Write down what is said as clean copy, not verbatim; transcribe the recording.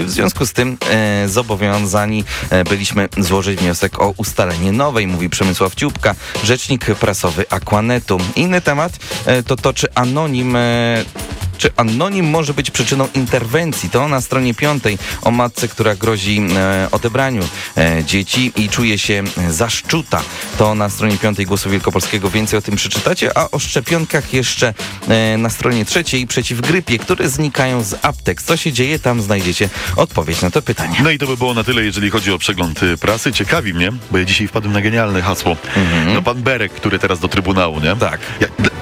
W związku z tym zobowiązani byliśmy złożyć wniosek o ustalenie nowej, mówi Przemysław Ciupka, rzecznik prasowy Aquanetu. Inny temat to czy anonim może być przyczyną interwencji? To na stronie 5 o matce, która grozi odebraniu dzieci i czuje się zaszczuta. To na stronie 5 Głosu Wielkopolskiego. Więcej o tym przeczytacie, a o szczepionkach jeszcze na stronie 3 przeciw grypie, które znikają z aptek. Co się dzieje? Tam znajdziecie odpowiedź na to pytanie. No i to by było na tyle, jeżeli chodzi o przegląd prasy. Ciekawi mnie, bo ja dzisiaj wpadłem na genialne hasło. No pan Berek, który teraz do Trybunału, nie? Tak.